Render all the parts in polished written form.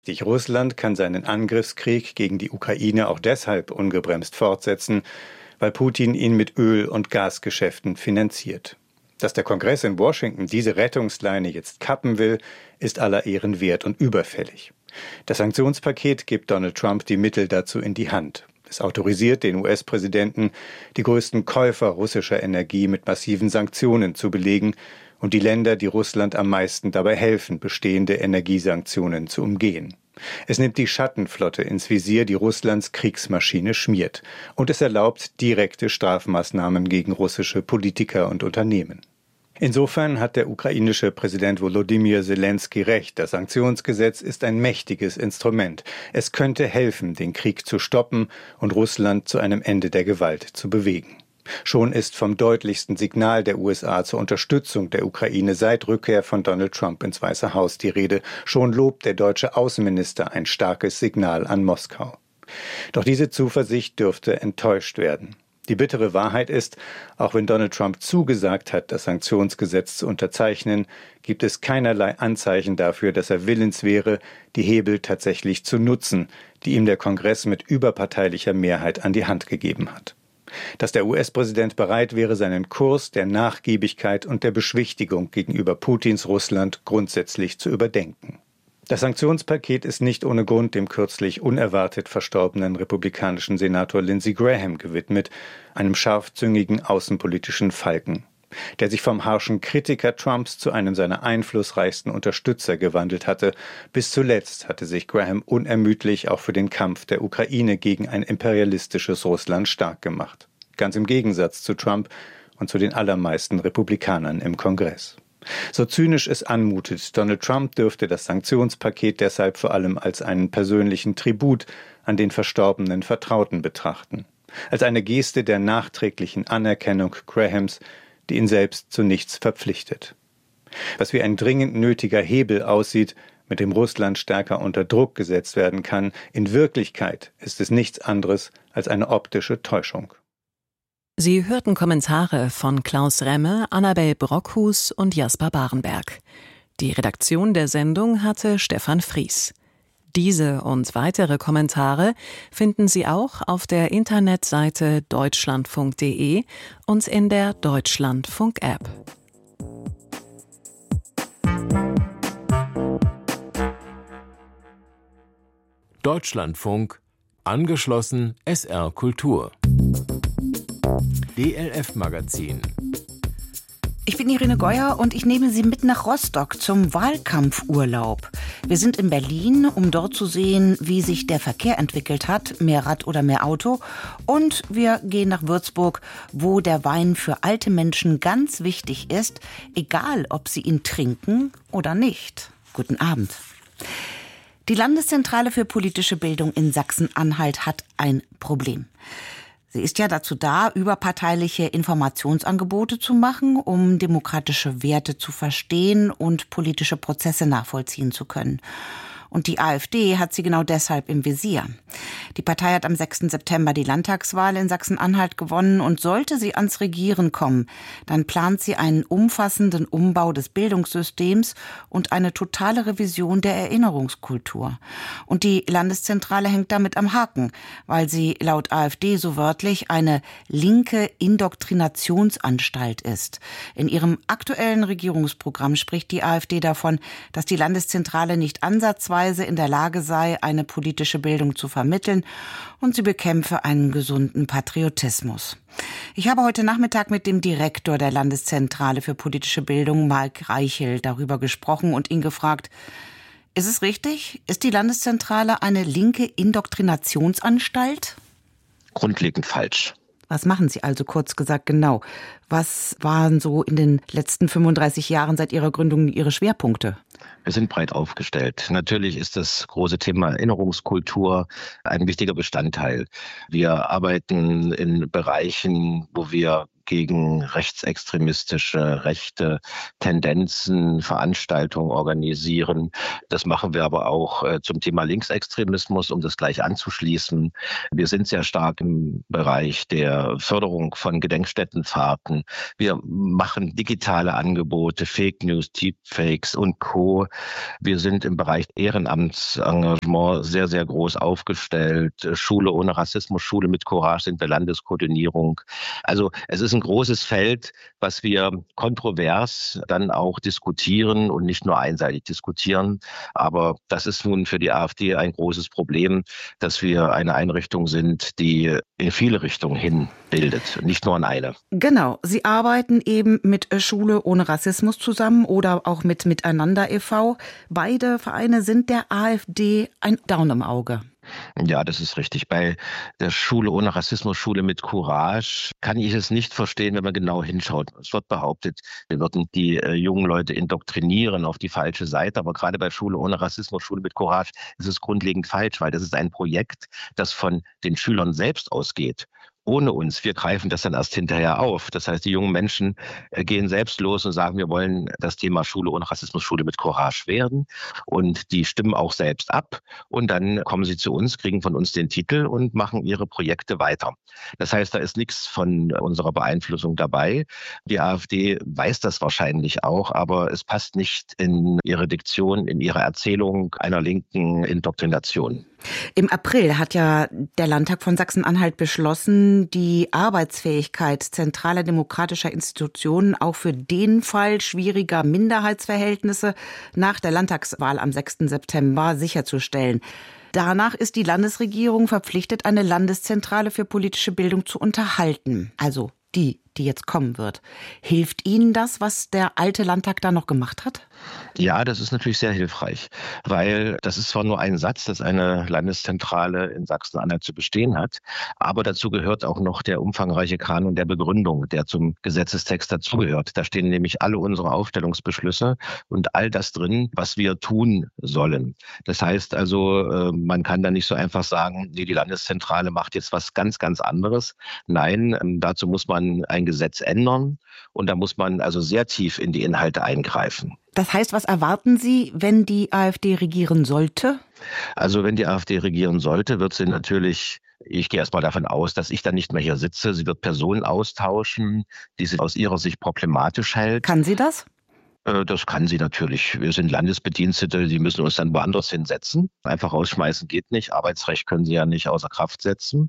Russland kann seinen Angriffskrieg gegen die Ukraine auch deshalb ungebremst fortsetzen, weil Putin ihn mit Öl- und Gasgeschäften finanziert. Dass der Kongress in Washington diese Rettungsleine jetzt kappen will, ist aller Ehren wert und überfällig. Das Sanktionspaket gibt Donald Trump die Mittel dazu in die Hand. Es autorisiert den US-Präsidenten, die größten Käufer russischer Energie mit massiven Sanktionen zu belegen und die Länder, die Russland am meisten dabei helfen, bestehende Energiesanktionen zu umgehen. Es nimmt die Schattenflotte ins Visier, die Russlands Kriegsmaschine schmiert. Und es erlaubt direkte Strafmaßnahmen gegen russische Politiker und Unternehmen. Insofern hat der ukrainische Präsident Volodymyr Zelensky recht. Das Sanktionsgesetz ist ein mächtiges Instrument. Es könnte helfen, den Krieg zu stoppen und Russland zu einem Ende der Gewalt zu bewegen. Schon ist vom deutlichsten Signal der USA zur Unterstützung der Ukraine seit Rückkehr von Donald Trump ins Weiße Haus die Rede. Schon lobt der deutsche Außenminister ein starkes Signal an Moskau. Doch diese Zuversicht dürfte enttäuscht werden. Die bittere Wahrheit ist, auch wenn Donald Trump zugesagt hat, das Sanktionsgesetz zu unterzeichnen, gibt es keinerlei Anzeichen dafür, dass er willens wäre, die Hebel tatsächlich zu nutzen, die ihm der Kongress mit überparteilicher Mehrheit an die Hand gegeben hat. Dass der US-Präsident bereit wäre, seinen Kurs der Nachgiebigkeit und der Beschwichtigung gegenüber Putins Russland grundsätzlich zu überdenken. Das Sanktionspaket ist nicht ohne Grund dem kürzlich unerwartet verstorbenen republikanischen Senator Lindsey Graham gewidmet, einem scharfzüngigen außenpolitischen Falken, der sich vom harschen Kritiker Trumps zu einem seiner einflussreichsten Unterstützer gewandelt hatte. Bis zuletzt hatte sich Graham unermüdlich auch für den Kampf der Ukraine gegen ein imperialistisches Russland stark gemacht. Ganz im Gegensatz zu Trump und zu den allermeisten Republikanern im Kongress. So zynisch es anmutet, Donald Trump dürfte das Sanktionspaket deshalb vor allem als einen persönlichen Tribut an den verstorbenen Vertrauten betrachten. Als eine Geste der nachträglichen Anerkennung Grahams, die ihn selbst zu nichts verpflichtet. Was wie ein dringend nötiger Hebel aussieht, mit dem Russland stärker unter Druck gesetzt werden kann, in Wirklichkeit ist es nichts anderes als eine optische Täuschung. Sie hörten Kommentare von Klaus Remme, Annabel Brockhus und Jasper Barenberg. Die Redaktion der Sendung hatte Stefan Fries. Diese und weitere Kommentare finden Sie auch auf der Internetseite deutschlandfunk.de und in der Deutschlandfunk-App. Deutschlandfunk, angeschlossen SR Kultur. DLF Magazin. Ich bin Irene Geuer und ich nehme Sie mit nach Rostock zum Wahlkampfurlaub. Wir sind in Berlin, um dort zu sehen, wie sich der Verkehr entwickelt hat, mehr Rad oder mehr Auto. Und wir gehen nach Würzburg, wo der Wein für alte Menschen ganz wichtig ist, egal ob sie ihn trinken oder nicht. Guten Abend. Die Landeszentrale für politische Bildung in Sachsen-Anhalt hat ein Problem. Sie ist ja dazu da, überparteiliche Informationsangebote zu machen, um demokratische Werte zu verstehen und politische Prozesse nachvollziehen zu können. Und die AfD hat sie genau deshalb im Visier. Die Partei hat am 6. September die Landtagswahl in Sachsen-Anhalt gewonnen und sollte sie ans Regieren kommen, dann plant sie einen umfassenden Umbau des Bildungssystems und eine totale Revision der Erinnerungskultur. Und die Landeszentrale hängt damit am Haken, weil sie laut AfD so wörtlich eine linke Indoktrinationsanstalt ist. In ihrem aktuellen Regierungsprogramm spricht die AfD davon, dass die Landeszentrale nicht ansatzweise in der Lage sei, eine politische Bildung zu vermitteln und sie bekämpfe einen gesunden Patriotismus. Ich habe heute Nachmittag mit dem Direktor der Landeszentrale für politische Bildung, Marc Reichel, darüber gesprochen und ihn gefragt, ist es richtig? Ist die Landeszentrale eine linke Indoktrinationsanstalt? Grundlegend falsch. Was machen Sie also kurz gesagt genau? Was waren so in den letzten 35 Jahren seit Ihrer Gründung Ihre Schwerpunkte? Wir sind breit aufgestellt. Natürlich ist das große Thema Erinnerungskultur ein wichtiger Bestandteil. Wir arbeiten in Bereichen, wo wir gegen rechtsextremistische, rechte Tendenzen, Veranstaltungen organisieren. Das machen wir aber auch zum Thema Linksextremismus, um das gleich anzuschließen. Wir sind sehr stark im Bereich der Förderung von Gedenkstättenfahrten. Wir machen digitale Angebote, Fake News, Deepfakes und Co. Wir sind im Bereich Ehrenamtsengagement sehr, sehr groß aufgestellt. Schule ohne Rassismus, Schule mit Courage sind wir Landeskoordinierung. Also es ist ein großes Feld, was wir kontrovers dann auch diskutieren und nicht nur einseitig diskutieren. Aber das ist nun für die AfD ein großes Problem, dass wir eine Einrichtung sind, die in viele Richtungen hin bildet, nicht nur in eine. Genau, Sie arbeiten eben mit Schule ohne Rassismus zusammen oder auch mit Miteinander e.V. Beide Vereine sind der AfD ein Dorn im Auge. Ja, das ist richtig. Bei der Schule ohne Rassismus, Schule mit Courage, kann ich es nicht verstehen, wenn man genau hinschaut. Es wird behauptet, wir würden die jungen Leute indoktrinieren auf die falsche Seite. Aber gerade bei Schule ohne Rassismus, Schule mit Courage, ist es grundlegend falsch, weil das ist ein Projekt, das von den Schülern selbst ausgeht. Ohne uns. Wir greifen das dann erst hinterher auf. Das heißt, die jungen Menschen gehen selbst los und sagen, wir wollen das Thema Schule ohne Rassismus, Schule mit Courage werden. Und die stimmen auch selbst ab. Und dann kommen sie zu uns, kriegen von uns den Titel und machen ihre Projekte weiter. Das heißt, da ist nichts von unserer Beeinflussung dabei. Die AfD weiß das wahrscheinlich auch, aber es passt nicht in ihre Diktion, in ihre Erzählung einer linken Indoktrination. Im April hat ja der Landtag von Sachsen-Anhalt beschlossen, die Arbeitsfähigkeit zentraler demokratischer Institutionen auch für den Fall schwieriger Minderheitsverhältnisse nach der Landtagswahl am 6. September sicherzustellen. Danach ist die Landesregierung verpflichtet, eine Landeszentrale für politische Bildung zu unterhalten. Also die jetzt kommen wird. Hilft Ihnen das, was der alte Landtag da noch gemacht hat? Ja, das ist natürlich sehr hilfreich, weil das ist zwar nur ein Satz, dass eine Landeszentrale in Sachsen-Anhalt zu bestehen hat, aber dazu gehört auch noch der umfangreiche Kanon der Begründung, der zum Gesetzestext dazugehört. Da stehen nämlich alle unsere Aufstellungsbeschlüsse und all das drin, was wir tun sollen. Das heißt also, man kann da nicht so einfach sagen, nee, die Landeszentrale macht jetzt was ganz, ganz anderes. Nein, dazu muss man ein Gesetz ändern und da muss man also sehr tief in die Inhalte eingreifen. Das heißt, was erwarten Sie, wenn die AfD regieren sollte? Also wenn die AfD regieren sollte, wird sie natürlich, ich gehe erst mal davon aus, dass ich dann nicht mehr hier sitze. Sie wird Personen austauschen, die sie aus ihrer Sicht problematisch hält. Kann sie das? Das kann sie natürlich. Wir sind Landesbedienstete, die müssen uns dann woanders hinsetzen. Einfach rausschmeißen geht nicht. Arbeitsrecht können sie ja nicht außer Kraft setzen.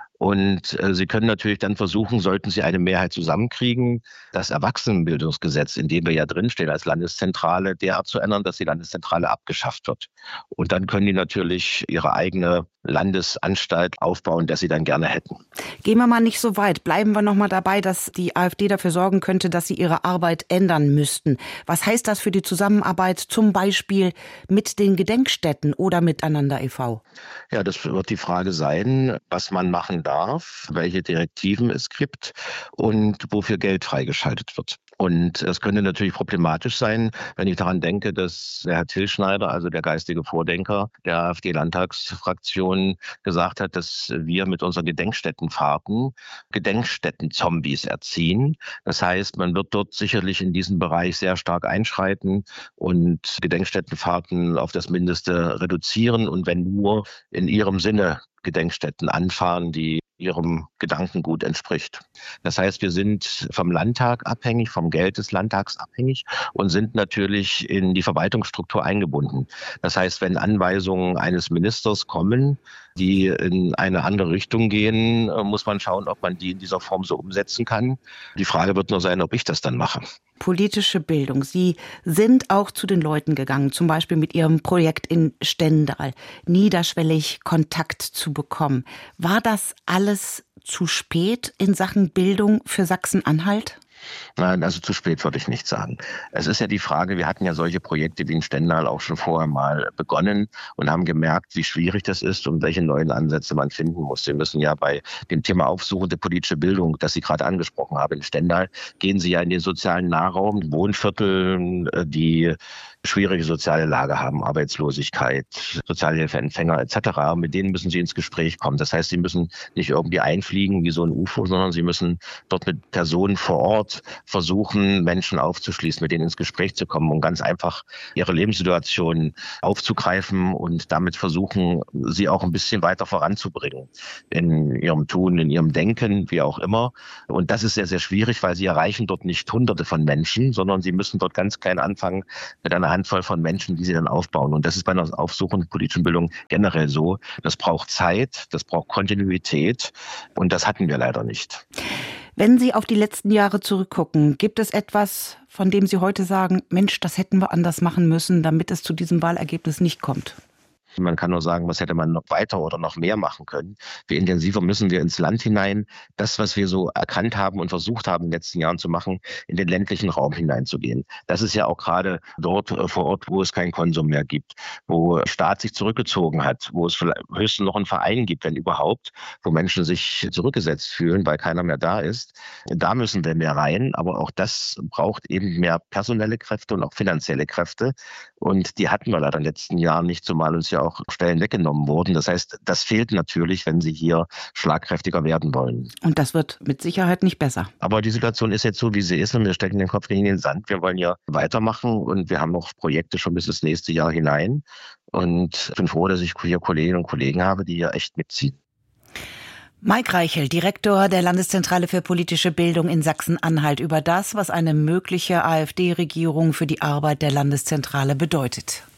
Und Sie können natürlich dann versuchen, sollten Sie eine Mehrheit zusammenkriegen, das Erwachsenenbildungsgesetz, in dem wir ja drinstehen als Landeszentrale, derart zu ändern, dass die Landeszentrale abgeschafft wird. Und dann können die natürlich ihre eigene Landesanstalt aufbauen, das sie dann gerne hätten. Gehen wir mal nicht so weit. Bleiben wir noch mal dabei, dass die AfD dafür sorgen könnte, dass sie ihre Arbeit ändern müssten. Was heißt das für die Zusammenarbeit zum Beispiel mit den Gedenkstätten oder Miteinander e.V.? Ja, das wird die Frage sein, was man machen darf, welche Direktiven es gibt und wofür Geld freigeschaltet wird. Und es könnte natürlich problematisch sein, wenn ich daran denke, dass der Herr Tillschneider, also der geistige Vordenker der AfD-Landtagsfraktion, gesagt hat, dass wir mit unseren Gedenkstättenfahrten Gedenkstätten-Zombies erziehen. Das heißt, man wird dort sicherlich in diesem Bereich sehr stark einschreiten und Gedenkstättenfahrten auf das Mindeste reduzieren und wenn nur in ihrem Sinne Gedenkstätten anfahren, die ihrem Gedankengut entspricht. Das heißt, wir sind vom Landtag abhängig, vom Geld des Landtags abhängig und sind natürlich in die Verwaltungsstruktur eingebunden. Das heißt, wenn Anweisungen eines Ministers kommen, die in eine andere Richtung gehen, muss man schauen, ob man die in dieser Form so umsetzen kann. Die Frage wird nur sein, ob ich das dann mache. Politische Bildung. Sie sind auch zu den Leuten gegangen, zum Beispiel mit Ihrem Projekt in Stendal, niederschwellig Kontakt zu bekommen. War das alles zu spät in Sachen Bildung für Sachsen-Anhalt? Nein, also zu spät würde ich nicht sagen. Es ist ja die Frage, wir hatten ja solche Projekte wie in Stendal auch schon vorher mal begonnen und haben gemerkt, wie schwierig das ist und welche neuen Ansätze man finden muss. Wir müssen ja bei dem Thema aufsuchende politische Bildung, das Sie gerade angesprochen haben, in Stendal, gehen Sie ja in den sozialen Nahraum, Wohnviertel, die schwierige soziale Lage haben, Arbeitslosigkeit, Sozialhilfeempfänger etc., mit denen müssen sie ins Gespräch kommen. Das heißt, sie müssen nicht irgendwie einfliegen wie so ein UFO, sondern sie müssen dort mit Personen vor Ort versuchen, Menschen aufzuschließen, mit denen ins Gespräch zu kommen und ganz einfach ihre Lebenssituation aufzugreifen und damit versuchen, sie auch ein bisschen weiter voranzubringen in ihrem Tun, in ihrem Denken, wie auch immer. Und das ist sehr, sehr schwierig, weil sie erreichen dort nicht Hunderte von Menschen, sondern sie müssen dort ganz klein anfangen mit einer Handvoll von Menschen, die sie dann aufbauen. Und das ist bei einer aufsuchenden politischen Bildung generell so. Das braucht Zeit, das braucht Kontinuität und das hatten wir leider nicht. Wenn Sie auf die letzten Jahre zurückgucken, gibt es etwas, von dem Sie heute sagen, Mensch, das hätten wir anders machen müssen, damit es zu diesem Wahlergebnis nicht kommt? Man kann nur sagen, was hätte man noch weiter oder noch mehr machen können. Wie intensiver müssen wir ins Land hinein, das, was wir so erkannt haben und versucht haben in den letzten Jahren zu machen, in den ländlichen Raum hineinzugehen. Das ist ja auch gerade dort vor Ort, wo es keinen Konsum mehr gibt, wo der Staat sich zurückgezogen hat, wo es vielleicht höchstens noch einen Verein gibt, wenn überhaupt, wo Menschen sich zurückgesetzt fühlen, weil keiner mehr da ist. Da müssen wir mehr rein, aber auch das braucht eben mehr personelle Kräfte und auch finanzielle Kräfte. Und die hatten wir leider in den letzten Jahren nicht, zumal uns ja auch Stellen weggenommen wurden. Das heißt, das fehlt natürlich, wenn Sie hier schlagkräftiger werden wollen. Und das wird mit Sicherheit nicht besser. Aber die Situation ist jetzt so, wie sie ist und wir stecken den Kopf nicht in den Sand. Wir wollen ja weitermachen und wir haben noch Projekte schon bis ins nächste Jahr hinein. Und ich bin froh, dass ich hier Kolleginnen und Kollegen habe, die hier echt mitziehen. Mike Reichel, Direktor der Landeszentrale für politische Bildung in Sachsen-Anhalt, über das, was eine mögliche AfD-Regierung für die Arbeit der Landeszentrale bedeutet.